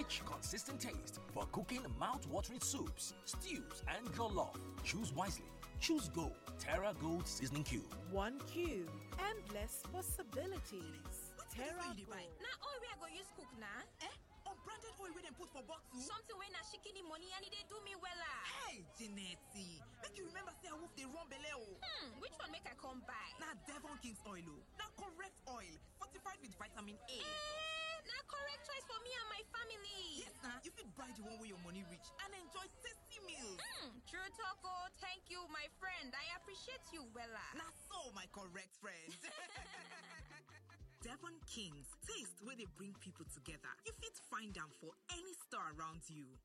rich, consistent taste for cooking mouth-watering soups, stews, and jollof. Choose wisely. Choose Gold. Terra Gold Seasoning Cube. 1 cube. Endless possibilities. Terra Gold. Now all we are going to use cook now. Unbranded oil we dem put for bottle. Something when na shikini money and they do me wella. Hey, Jeanette, make you remember say I wolf the run belle. Which one make I come buy? Na Devon King's oil na correct oil, fortified with vitamin A. Na correct choice for me and my family. Yes, na. You fit buy the one where your money reach and enjoy tasty meals. True talk. Thank you, my friend. I appreciate you wella. Na so, my correct friend. Devon Kings, taste where they bring people together. You fit find them for any store around you.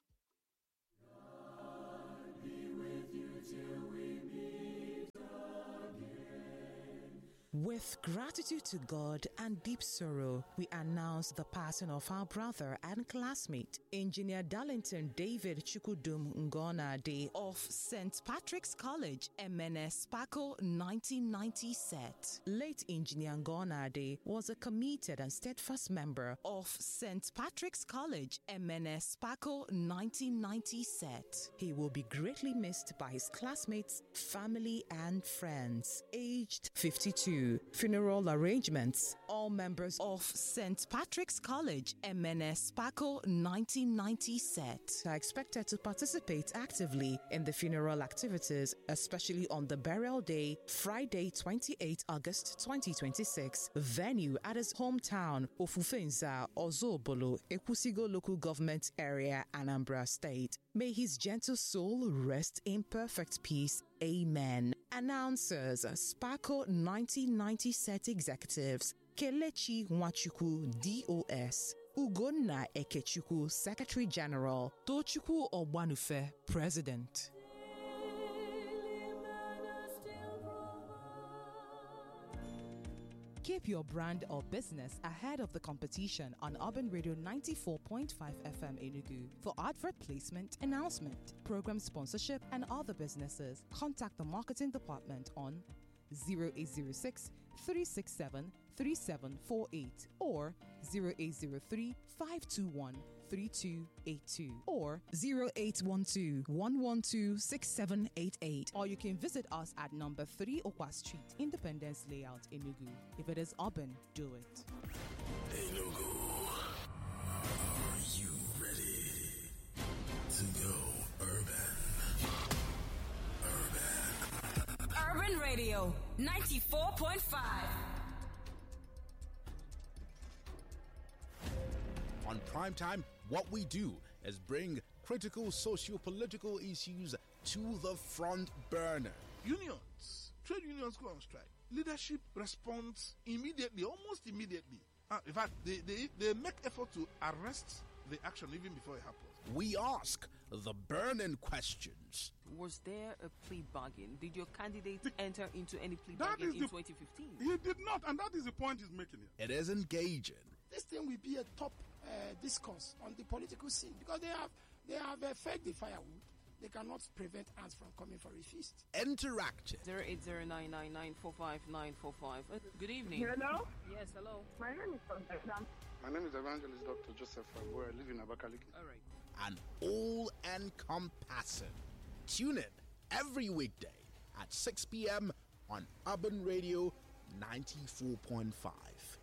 God be with you till we meet again. With gratitude to God and deep sorrow, we announce the passing of our brother and classmate, Engineer Darlington David Chukudum Ngonade of St. Patrick's College, MNS Paco 1990 set. Late Engineer Ngonade was a committed and steadfast member of St. Patrick's College, MNS Paco 1990 set. He will be greatly missed by his classmates, family, and friends. Aged 52. Funeral arrangements. All members of St. Patrick's College, MNS Paco 1990 set are expected to participate actively in the funeral activities, especially on the burial day, Friday, 28 August 2026. Venue at his hometown, Ofufenza, Ozobolo, Ekwusigo Local Government Area, Anambra State. May his gentle soul rest in perfect peace. Amen. Announcers, Spaco 1990 set executives, Kelechi Nwachukwu, DOS, Ugonna Ekechukwu, Secretary General, Tochukwu Ogbanufe, President. Keep your brand or business ahead of the competition on Urban Radio 94.5 FM Enugu. For advert placement, announcement, program sponsorship, and other businesses, contact the marketing department on 0806 367 3748 or 0803 521 3282 or 0812 112 6788, or you can visit us at number 3 Okwa Street, Independence Layout, Enugu. If it is urban, do it. Enugu, are you ready to go urban? Urban Radio 94.5. On Primetime, what we do is bring critical socio-political issues to the front burner. Unions, trade unions go on strike. Leadership responds immediately, almost immediately. In fact, they make effort to arrest the action even before it happens. We ask the burning questions. Was there a plea bargain? Did your candidate enter into any plea bargain in 2015? He did not, and that is the point he's making here. It is engaging. This thing will be a top discourse on the political scene because they have fed the firewood. They cannot prevent ants from coming for a feast. Interactive. 08099945945. Good evening. Hello? Yes, hello. My name is Constance. My name is Evangelist Dr. Joseph Fagbo. I live in Abakaliki. All right. And all-encompassing. Tune in every weekday at 6 p.m. on Urban Radio 94.5.